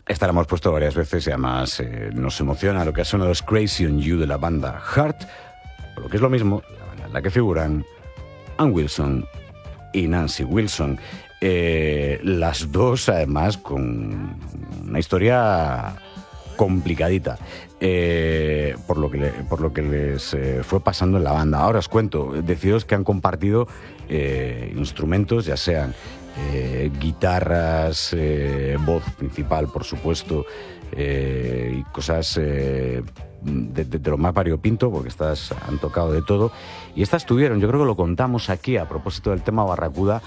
Esta la hemos puesto varias veces y además nos emociona lo que ha sonado es Crazy on You de la banda Heart, por lo que es lo mismo, la banda en la que figuran Ann Wilson y Nancy Wilson. Las dos, además, con una historia complicadita, por lo que les fue pasando en la banda. Ahora os cuento, deciros que han compartido instrumentos, ya sean guitarras, voz principal, por supuesto, y cosas de lo más variopinto, porque estas han tocado de todo. Y estas tuvieron, yo creo que lo contamos aquí a propósito del tema Barracuda,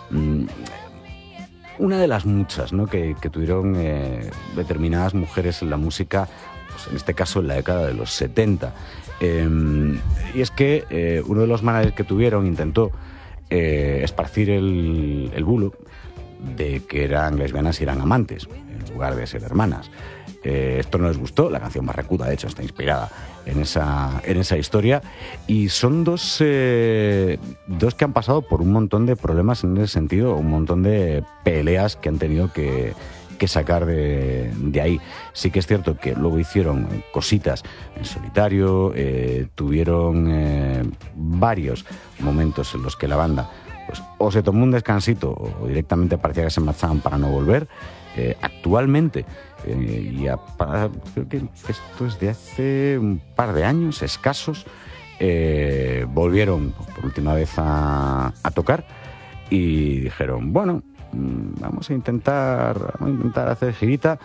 una de las muchas, ¿no?, que tuvieron determinadas mujeres en la música, pues en este caso en la década de los 70. Y es que uno de los managers que tuvieron intentó esparcir el bulo de que eran lesbianas y eran amantes, en lugar de ser hermanas. Esto no les gustó, la canción Barracuda, de hecho, está inspirada en esa historia, y son dos que han pasado por un montón de problemas en ese sentido, un montón de peleas que han tenido que sacar de ahí. Sí que es cierto que luego hicieron cositas en solitario, tuvieron varios momentos en los que la banda pues o se tomó un descansito o directamente parecía que se marchaban para no volver. Actualmente, creo que esto es de hace un par de años escasos, volvieron por última vez a tocar y dijeron, bueno, vamos a intentar hacer girita.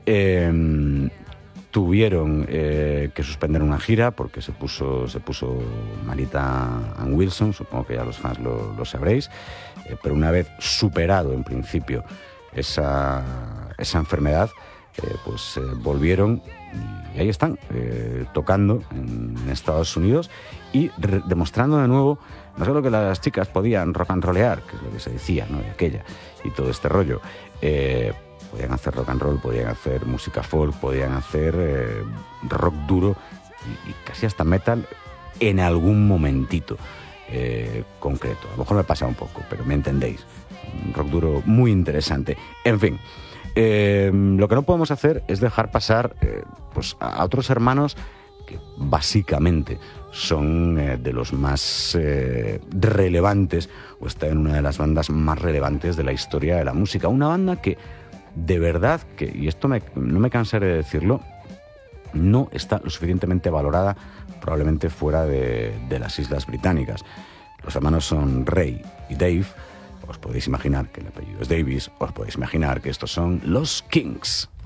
Tuvieron que suspender una gira porque se puso malita Ann Wilson, supongo que ya los fans lo sabréis, pero una vez superado en principio esa enfermedad, volvieron y ahí están, tocando en Estados Unidos y demostrando de nuevo no solo que las chicas podían rock and rollear, que es lo que se decía, ¿no?, de aquella, y todo este rollo, podían hacer rock and roll, podían hacer música folk, podían hacer rock duro y casi hasta metal en algún momentito concreto. A lo mejor me pasa un poco, pero me entendéis. Un rock duro muy interesante. En fin, lo que no podemos hacer es dejar pasar a otros hermanos que básicamente son de los más relevantes, o están en una de las bandas más relevantes de la historia de la música. Una banda que de verdad, y esto no me cansaré de decirlo, no está lo suficientemente valorada probablemente fuera de las Islas Británicas. Los hermanos son Ray y Dave. Os podéis imaginar que el apellido es Davis, os podéis imaginar que estos son los Kings.